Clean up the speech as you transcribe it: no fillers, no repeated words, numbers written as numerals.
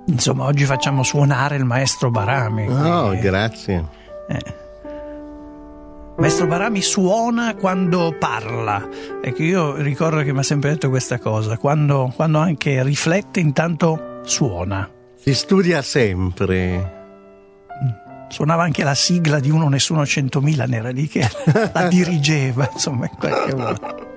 Insomma, oggi facciamo suonare il maestro Barami. Oh, grazie. Maestro Barami suona quando parla. Ecco, io ricordo che mi ha sempre detto questa cosa: quando anche riflette, intanto suona. Si studia sempre. Suonava anche la sigla di Uno Nessuno 100.000, n'era lì che la dirigeva, insomma, in qualche modo.